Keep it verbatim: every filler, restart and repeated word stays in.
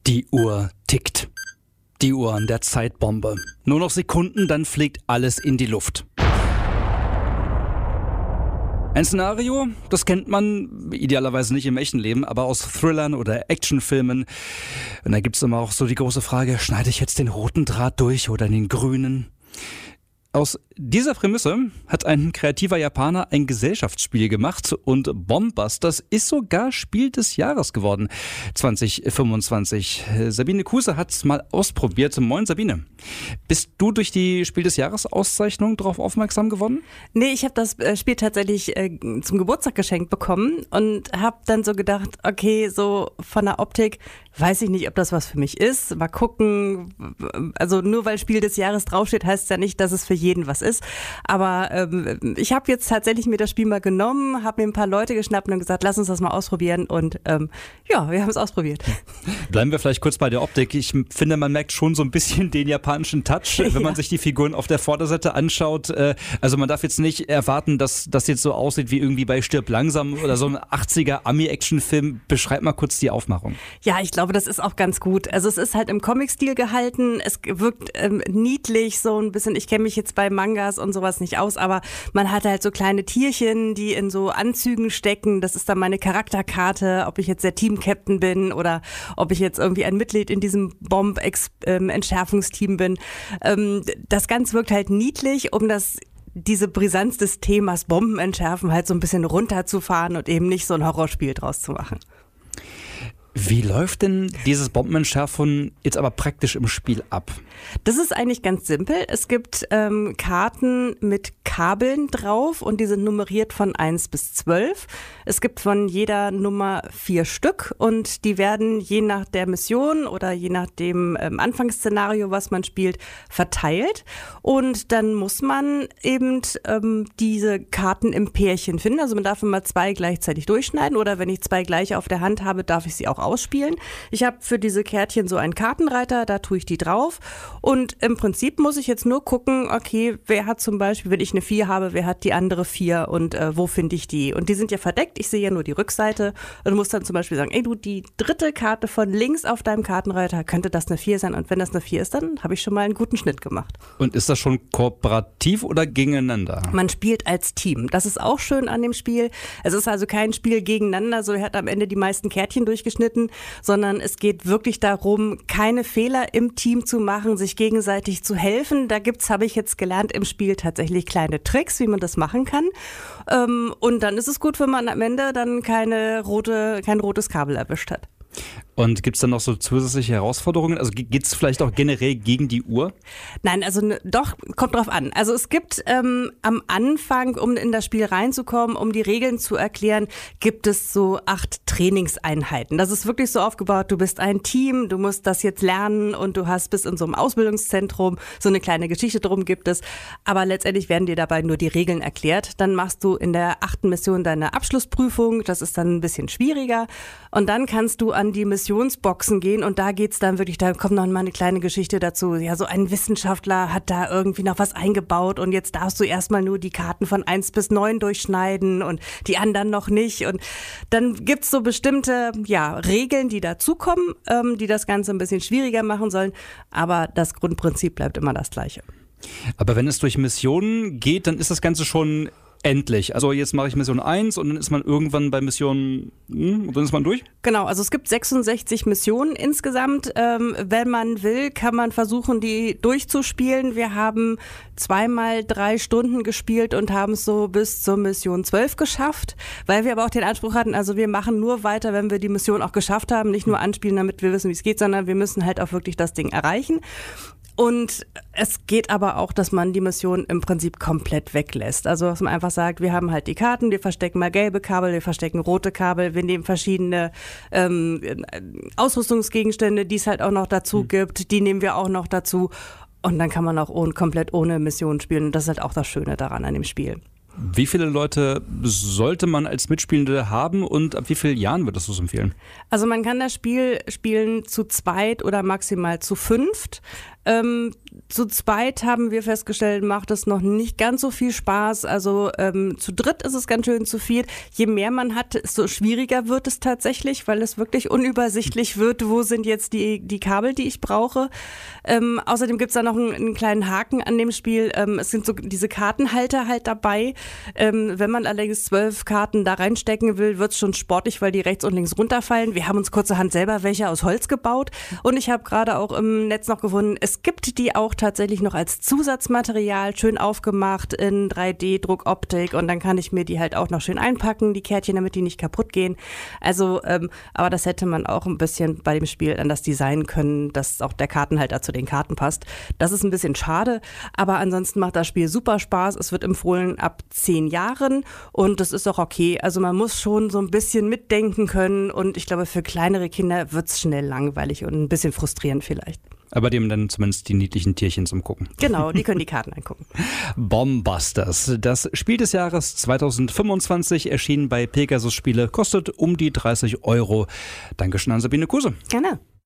Die Uhr tickt. Die Uhr an der Zeitbombe. Nur noch Sekunden, dann fliegt alles in die Luft. Ein Szenario, das kennt man idealerweise nicht im echten Leben, aber aus Thrillern oder Actionfilmen. Und da gibt's immer auch so die große Frage, schneide ich jetzt den roten Draht durch oder den grünen? Aus dieser Prämisse hat ein kreativer Japaner ein Gesellschaftsspiel gemacht und Bombbusters ist sogar Spiel des Jahres geworden, zwanzig fünfundzwanzig. Sabine Kuse hat es mal ausprobiert. Moin Sabine. Bist du durch die Spiel des Jahres Auszeichnung darauf aufmerksam geworden? Nee, ich habe das Spiel tatsächlich äh, zum Geburtstag geschenkt bekommen und habe dann so gedacht, okay, so von der Optik weiß ich nicht, ob das was für mich ist. Mal gucken. Also nur weil Spiel des Jahres draufsteht, heißt es ja nicht, dass es für jeden was ist. Aber ähm, ich habe jetzt tatsächlich mir das Spiel mal genommen, habe mir ein paar Leute geschnappt und gesagt, lass uns das mal ausprobieren. Und ähm, ja, wir haben es ausprobiert. Bleiben wir vielleicht kurz bei der Optik. Ich finde, man merkt schon so ein bisschen den japanischen Touch, wenn man ja. sich die Figuren auf der Vorderseite anschaut. Also man darf jetzt nicht erwarten, dass das jetzt so aussieht wie irgendwie bei Stirb langsam oder so ein achtziger Ami-Action-Film. Beschreib mal kurz die Aufmachung. Ja, ich glaube, das ist auch ganz gut. Also es ist halt im Comic-Stil gehalten. Es wirkt ähm, niedlich so ein bisschen. Ich kenne mich jetzt bei Mangas und sowas nicht aus, aber man hat halt so kleine Tierchen, die in so Anzügen stecken. Das ist dann meine Charakterkarte, ob ich jetzt der Team-Captain bin oder ob ich jetzt irgendwie ein Mitglied in diesem Bomb-Entschärfungsteam bin. Ähm, das Ganze wirkt halt niedlich, um das diese Brisanz des Themas Bomben entschärfen halt so ein bisschen runterzufahren und eben nicht so ein Horrorspiel draus zu machen. Wie läuft denn dieses Bombenentschärfen jetzt aber praktisch im Spiel ab? Das ist eigentlich ganz simpel. Es gibt ähm, Karten mit Kabeln drauf und die sind nummeriert von eins bis zwölf. Es gibt von jeder Nummer vier Stück und die werden je nach der Mission oder je nach dem ähm, Anfangsszenario, was man spielt, verteilt. Und dann muss man eben ähm, diese Karten im Pärchen finden. Also man darf immer zwei gleichzeitig durchschneiden oder wenn ich zwei gleiche auf der Hand habe, darf ich sie auch ausspielen. Ich habe für diese Kärtchen so einen Kartenreiter, da tue ich die drauf und im Prinzip muss ich jetzt nur gucken, okay, wer hat zum Beispiel, wenn ich eine vier habe, wer hat die andere vier und äh, wo finde ich die? Und die sind ja verdeckt, ich sehe ja nur die Rückseite und muss dann zum Beispiel sagen, ey du, die dritte Karte von links auf deinem Kartenreiter, könnte das eine vier sein und wenn das eine vier ist, dann habe ich schon mal einen guten Schnitt gemacht. Und ist das schon kooperativ oder gegeneinander? Man spielt als Team, das ist auch schön an dem Spiel. Es ist also kein Spiel gegeneinander, so er hat am Ende die meisten Kärtchen durchgeschnitten, sondern es geht wirklich darum, keine Fehler im Team zu machen, sich gegenseitig zu helfen. Da gibt's, habe ich jetzt gelernt, im Spiel tatsächlich kleine Tricks, wie man das machen kann. Und dann ist es gut, wenn man am Ende dann keine rote, kein rotes Kabel erwischt hat. Und gibt es dann noch so zusätzliche Herausforderungen? Also geht es vielleicht auch generell gegen die Uhr? Nein, also ne, doch, kommt drauf an. Also es gibt ähm, am Anfang, um in das Spiel reinzukommen, um die Regeln zu erklären, gibt es so acht Trainingseinheiten. Das ist wirklich so aufgebaut, du bist ein Team, du musst das jetzt lernen und du hast bis in so einem Ausbildungszentrum, so eine kleine Geschichte drum gibt es. Aber letztendlich werden dir dabei nur die Regeln erklärt. Dann machst du in der achten Mission deine Abschlussprüfung, das ist dann ein bisschen schwieriger. Und dann kannst du an die Missionsboxen gehen und da geht's dann wirklich, da kommt noch mal eine kleine Geschichte dazu. Ja, so ein Wissenschaftler hat da irgendwie noch was eingebaut und jetzt darfst du erstmal nur die Karten von eins bis neun durchschneiden und die anderen noch nicht. Und dann gibt's so bestimmte, ja, Regeln, die dazukommen, ähm, die das Ganze ein bisschen schwieriger machen sollen. Aber das Grundprinzip bleibt immer das Gleiche. Aber wenn es durch Missionen geht, dann ist das Ganze schon endlich. Also jetzt mache ich Mission eins und dann ist man irgendwann bei Mission, hm, und dann ist man durch? Genau, also es gibt sechsundsechzig Missionen insgesamt. Ähm, wenn man will, kann man versuchen, die durchzuspielen. Wir haben zweimal drei Stunden gespielt und haben es so bis zur Mission zwölf geschafft, weil wir aber auch den Anspruch hatten, also wir machen nur weiter, wenn wir die Mission auch geschafft haben, nicht nur anspielen, damit wir wissen, wie es geht, sondern wir müssen halt auch wirklich das Ding erreichen. Und es geht aber auch, dass man die Mission im Prinzip komplett weglässt. Also dass man einfach sagt, wir haben halt die Karten, wir verstecken mal gelbe Kabel, wir verstecken rote Kabel, wir nehmen verschiedene ähm, Ausrüstungsgegenstände, die es halt auch noch dazu mhm. gibt, die nehmen wir auch noch dazu. Und dann kann man auch ohne, komplett ohne Mission spielen. Und das ist halt auch das Schöne daran an dem Spiel. Wie viele Leute sollte man als Mitspielende haben und ab wie vielen Jahren würdest du es empfehlen? Also man kann das Spiel spielen zu zweit oder maximal zu fünft. Ähm, zu zweit haben wir festgestellt, macht es noch nicht ganz so viel Spaß. Also ähm, zu dritt ist es ganz schön, zu viert. Je mehr man hat, desto schwieriger wird es tatsächlich, weil es wirklich unübersichtlich wird, wo sind jetzt die, die Kabel, die ich brauche. Ähm, außerdem gibt's da noch einen, einen kleinen Haken an dem Spiel. Ähm, es sind so diese Kartenhalter halt dabei. Ähm, wenn man allerdings zwölf Karten da reinstecken will, wird's schon sportlich, weil die rechts und links runterfallen. Wir haben uns kurzerhand selber welche aus Holz gebaut und ich habe gerade auch im Netz noch gefunden, es gibt die auch tatsächlich noch als Zusatzmaterial, schön aufgemacht in drei D-Druckoptik und dann kann ich mir die halt auch noch schön einpacken, die Kärtchen, damit die nicht kaputt gehen. Also, ähm, aber das hätte man auch ein bisschen bei dem Spiel anders designen können, dass auch der Kartenhalter zu den Karten passt. Das ist ein bisschen schade, aber ansonsten macht das Spiel super Spaß. Es wird empfohlen ab zehn Jahren und das ist auch okay. Also man muss schon so ein bisschen mitdenken können und ich glaube, für kleinere Kinder wird's schnell langweilig und ein bisschen frustrierend vielleicht. Aber dem dann zumindest die niedlichen Tierchen zum Gucken. Genau, die können die Karten angucken. Bombusters, das Spiel des Jahres zweitausendfünfundzwanzig, erschienen bei Pegasus Spiele, kostet um die dreißig Euro. Dankeschön an Sabine Kuse. Gerne.